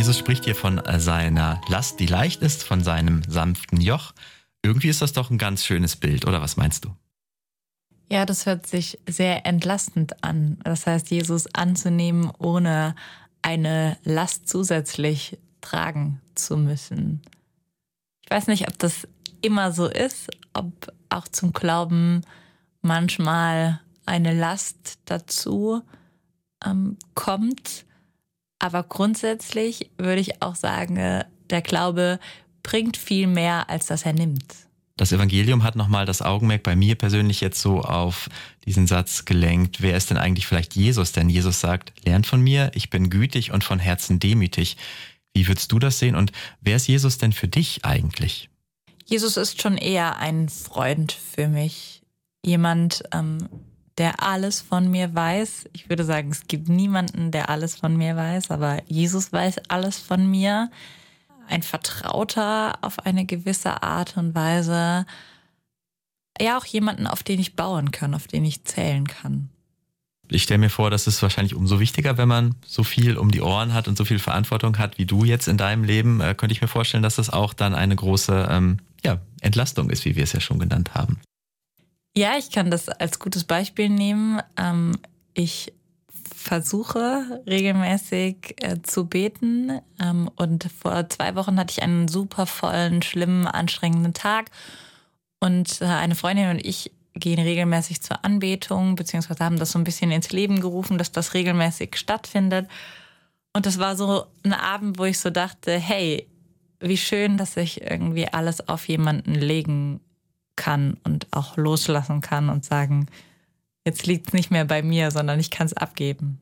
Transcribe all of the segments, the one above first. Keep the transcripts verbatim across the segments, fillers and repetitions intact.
Jesus spricht hier von seiner Last, die leicht ist, von seinem sanften Joch. Irgendwie ist das doch ein ganz schönes Bild, oder was meinst du? Ja, das hört sich sehr entlastend an. Das heißt, Jesus anzunehmen, ohne eine Last zusätzlich tragen zu müssen. Ich weiß nicht, ob das immer so ist, ob auch zum Glauben manchmal eine Last dazu ähm, kommt. Aber grundsätzlich würde ich auch sagen, der Glaube bringt viel mehr, als dass er nimmt. Das Evangelium hat nochmal das Augenmerk bei mir persönlich jetzt so auf diesen Satz gelenkt. Wer ist denn eigentlich vielleicht Jesus? Denn Jesus sagt, lernt von mir, ich bin gütig und von Herzen demütig. Wie würdest du das sehen? Und wer ist Jesus denn für dich eigentlich? Jesus ist schon eher ein Freund für mich. Jemand, ähm, der alles von mir weiß. Ich würde sagen, es gibt niemanden, der alles von mir weiß, aber Jesus weiß alles von mir. Ein Vertrauter auf eine gewisse Art und Weise. Ja, auch jemanden, auf den ich bauen kann, auf den ich zählen kann. Ich stelle mir vor, das ist wahrscheinlich umso wichtiger, wenn man so viel um die Ohren hat und so viel Verantwortung hat wie du jetzt in deinem Leben. Äh, könnte ich mir vorstellen, dass das auch dann eine große ähm, ja, Entlastung ist, wie wir es ja schon genannt haben. Ja, ich kann das als gutes Beispiel nehmen. Ähm, ich versuche regelmäßig äh, zu beten ähm, und vor zwei Wochen hatte ich einen super vollen, schlimmen, anstrengenden Tag und äh, eine Freundin und ich gehen regelmäßig zur Anbetung, beziehungsweise haben das so ein bisschen ins Leben gerufen, dass das regelmäßig stattfindet. Und das war so ein Abend, wo ich so dachte, hey, wie schön, dass ich irgendwie alles auf jemanden legen kann und auch loslassen kann und sagen, jetzt liegt es nicht mehr bei mir, sondern ich kann es abgeben.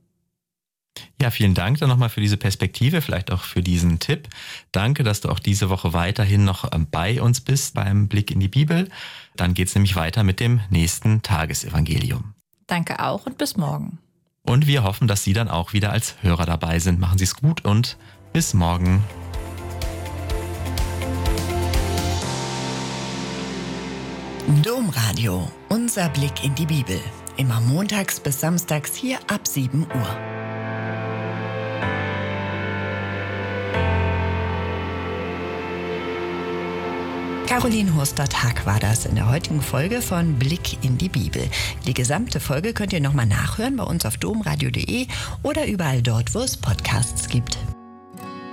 Ja, vielen Dank dann nochmal für diese Perspektive, vielleicht auch für diesen Tipp. Danke, dass du auch diese Woche weiterhin noch bei uns bist beim Blick in die Bibel. Dann geht es nämlich weiter mit dem nächsten Tagesevangelium. Danke auch und bis morgen. Und wir hoffen, dass Sie dann auch wieder als Hörer dabei sind. Machen Sie es gut und bis morgen. Domradio, unser Blick in die Bibel. Immer montags bis samstags hier ab sieben Uhr. Caroline Hurster-Tag war das in der heutigen Folge von Blick in die Bibel. Die gesamte Folge könnt ihr nochmal nachhören bei uns auf domradio punkt de oder überall dort, wo es Podcasts gibt.